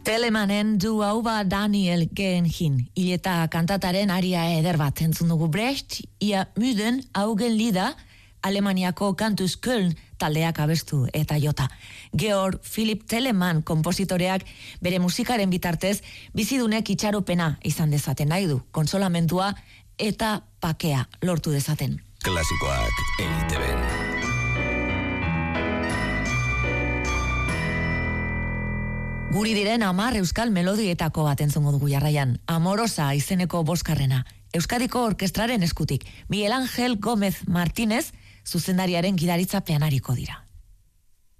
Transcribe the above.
Telemanen du hauba Daniel Genhin, hileta kantataren aria eder bat entzun dugu. Brecht, ia müden augen lida, Alemaniako Kantuz Köln taldeak abestu eta jota. Georg Philipp Telemann kompositoreak bere musikaren bitartez bizidunek itxaropena izan dezaten nahi du, konsolamentua eta pakea lortu dezaten. Klasikoak EITB-n. Guri diren 10 euskal melodietako bat entzungo dugu jarraian. Amorosa izeneko boskarrena. Euskadiko orkestraren eskutik. Miguel Ángel Gómez Martínez zuzendariaren gidaritzapean ariko dira.